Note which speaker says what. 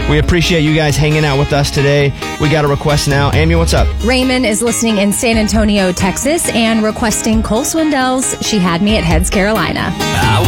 Speaker 1: We appreciate you guys hanging out with us today. We got a request now. Amy, what's up?
Speaker 2: Raymond is listening in San Antonio, Texas, and requesting Cole Swindell's She Had Me at Heads, Carolina.